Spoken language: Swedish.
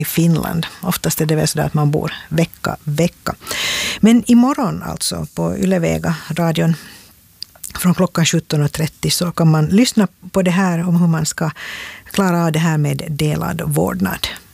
i Finland. Oftast är det väl så att man bor vecka. Men imorgon alltså på Yle-Vega radion från klockan 17.30 så kan man lyssna på det här om hur man ska klara av det här med delad vårdnad.